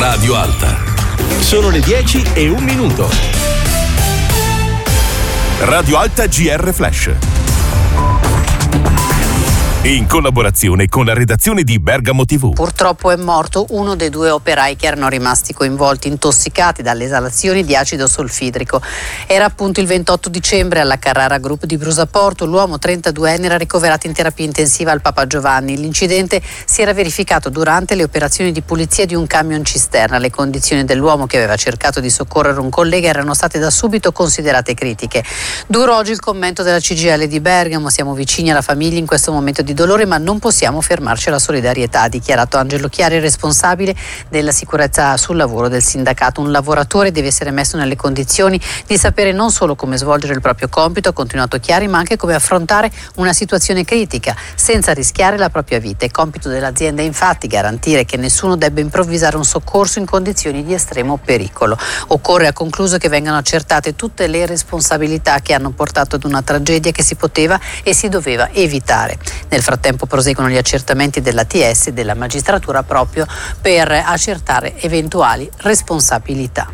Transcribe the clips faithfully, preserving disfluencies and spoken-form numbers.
Radio Alta. Sono le dieci e un minuto. Radio Alta G R Flash. In collaborazione con la redazione di Bergamo tivù. Purtroppo è morto uno dei due operai che erano rimasti coinvolti, intossicati dalle esalazioni di acido solfidrico. Era appunto il ventotto dicembre alla Carrara Group di Brusaporto. L'uomo trentaduenne era ricoverato in terapia intensiva al Papa Giovanni. L'incidente si era verificato durante le operazioni di pulizia di un camion cisterna. Le condizioni dell'uomo, che aveva cercato di soccorrere un collega, erano state da subito considerate critiche. Duro oggi il commento della C G I L di Bergamo. Siamo vicini alla famiglia in questo momento di dolore, ma non possiamo fermarci alla solidarietà, ha dichiarato Angelo Chiari, responsabile della sicurezza sul lavoro del sindacato. Un lavoratore deve essere messo nelle condizioni di sapere non solo come svolgere il proprio compito, ha continuato Chiari, ma anche come affrontare una situazione critica senza rischiare la propria vita. È compito dell'azienda infatti garantire che nessuno debba improvvisare un soccorso in condizioni di estremo pericolo. Occorre, ha concluso, che vengano accertate tutte le responsabilità che hanno portato ad una tragedia che si poteva e si doveva evitare. Nel frattempo proseguono gli accertamenti dell'A T S e della magistratura proprio per accertare eventuali responsabilità.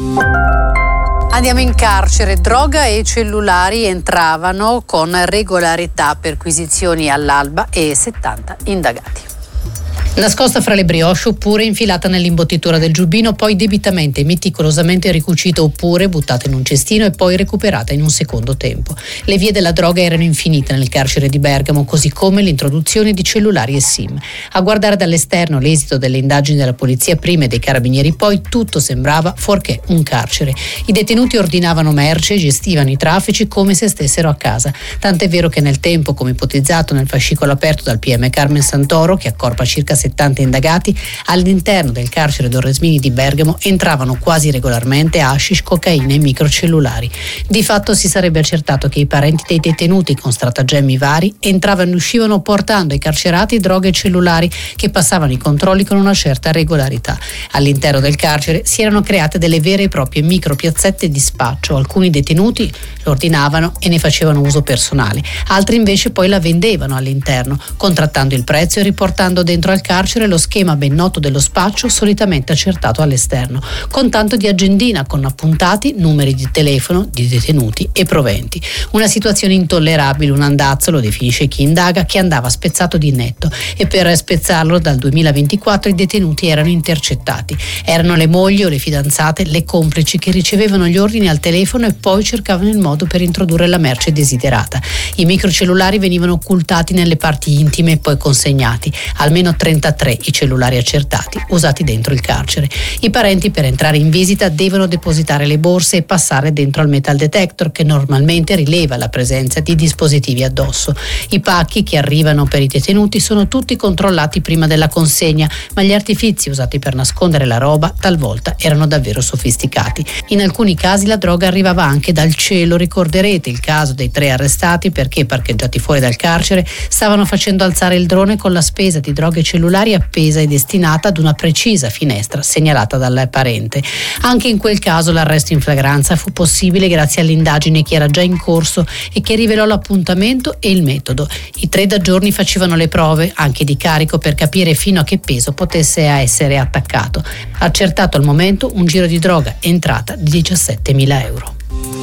Andiamo in carcere. Droga e cellulari entravano con regolarità, perquisizioni all'alba e settanta indagati. Nascosta fra le brioche oppure infilata nell'imbottitura del giubbino, poi debitamente e meticolosamente ricucita oppure buttata in un cestino e poi recuperata in un secondo tempo. Le vie della droga erano infinite nel carcere di Bergamo, così come l'introduzione di cellulari e SIM. A guardare dall'esterno l'esito delle indagini della polizia prima e dei carabinieri poi, tutto sembrava fuorché un carcere. I detenuti ordinavano merce e gestivano i traffici come se stessero a casa. Tant'è vero che nel tempo, come ipotizzato nel fascicolo aperto dal P M Carmen Santoro, che accorpa circa settanta indagati, all'interno del carcere Dorresmini di Bergamo entravano quasi regolarmente hashish, cocaina e microcellulari. Di fatto si sarebbe accertato che i parenti dei detenuti con stratagemmi vari entravano e uscivano portando ai carcerati droghe e cellulari che passavano i controlli con una certa regolarità. All'interno del carcere si erano create delle vere e proprie micropiazzette di spaccio. Alcuni detenuti lo ordinavano e ne facevano uso personale, altri invece poi la vendevano all'interno, contrattando il prezzo e riportando dentro al carcere lo schema ben noto dello spaccio, solitamente accertato all'esterno, con tanto di agendina con appuntati numeri di telefono di detenuti e proventi. Una situazione intollerabile, un andazzo, lo definisce chi indaga, che andava spezzato di netto, e per spezzarlo dal duemilaventiquattro i detenuti erano intercettati. Erano le mogli o le fidanzate, le complici, che ricevevano gli ordini al telefono e poi cercavano il modo per introdurre la merce desiderata. I microcellulari venivano occultati nelle parti intime e poi consegnati. Almeno trentatré i cellulari accertati usati dentro il carcere. I parenti per entrare in visita devono depositare le borse e passare dentro al metal detector, che normalmente rileva la presenza di dispositivi addosso. I pacchi che arrivano per i detenuti sono tutti controllati prima della consegna, ma gli artifizi usati per nascondere la roba talvolta erano davvero sofisticati. In alcuni casi la droga arrivava anche dal cielo. Ricorderete il caso dei tre arrestati perché, parcheggiati fuori dal carcere, stavano facendo alzare il drone con la spesa di droga e cellulari appesa e destinata ad una precisa finestra segnalata dal parente. Anche in quel caso l'arresto in flagranza fu possibile grazie all'indagine che era già in corso e che rivelò l'appuntamento e il metodo. I tre da giorni facevano le prove, anche di carico, per capire fino a che peso potesse essere attaccato. Accertato al momento un giro di droga entrata di diciassettemila euro.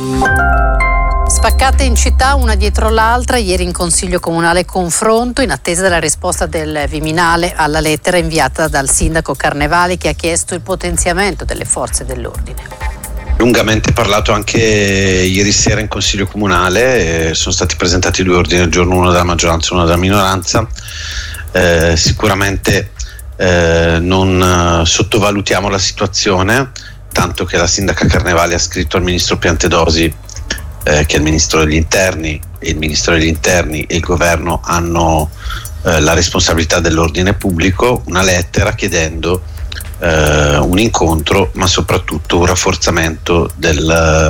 Spaccate in città una dietro l'altra, ieri in Consiglio Comunale confronto in attesa della risposta del Viminale alla lettera inviata dal sindaco Carnevali, che ha chiesto il potenziamento delle forze dell'ordine. Lungamente parlato anche ieri sera in Consiglio Comunale, eh, sono stati presentati due ordini del giorno, uno della maggioranza e uno della minoranza. Eh, sicuramente eh, non sottovalutiamo la situazione, tanto che la sindaca Carnevali ha scritto al ministro Piantedosi, Eh, che il Ministro degli Interni e il Ministro degli Interni e il Governo hanno eh, la responsabilità dell'ordine pubblico, una lettera chiedendo eh, un incontro, ma soprattutto un rafforzamento del,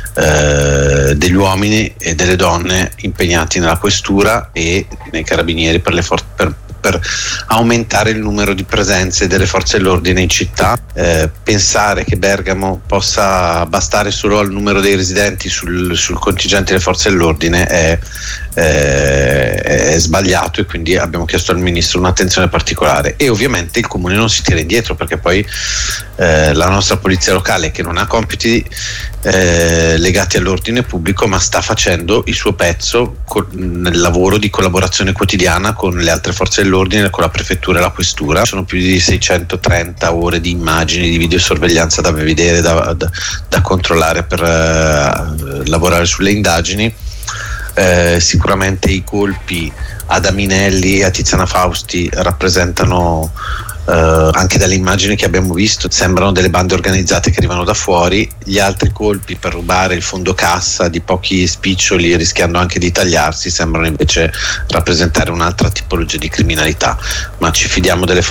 eh, degli uomini e delle donne impegnati nella questura e nei carabinieri per, le for- per, per aumentare il numero di presenze delle forze dell'ordine in città. Eh, pensare che Bergamo possa bastare solo al numero dei residenti sul, sul contingente delle forze dell'ordine è, eh, è sbagliato, e quindi abbiamo chiesto al Ministro un'attenzione particolare. E ovviamente il Comune non si tira indietro, perché poi eh, la nostra polizia locale, che non ha compiti eh, legati all'ordine pubblico, ma sta facendo il suo pezzo con, nel lavoro di collaborazione quotidiana con le altre forze dell'ordine, con la prefettura e la questura. Ci sono più di seicentotrenta ore di immagini, di videosorveglianza da vedere, da, da, da controllare per uh, lavorare sulle indagini. Eh, sicuramente i colpi ad Aminelli e a Tiziana Fausti rappresentano, eh, anche dalle immagini che abbiamo visto, sembrano delle bande organizzate che arrivano da fuori. Gli altri colpi per rubare il fondo cassa di pochi spiccioli, rischiando anche di tagliarsi, sembrano invece rappresentare un'altra tipologia di criminalità. Ma ci fidiamo delle